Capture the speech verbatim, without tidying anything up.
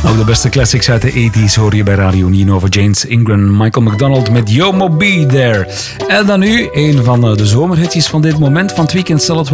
Ook de beste classics uit de tachtiger hoor je bij Radio Nino over James Ingram, Michael McDonald met Yo Mo Be There. En dan nu een van de zomerhitjes van dit moment. Van het weekend zal het wel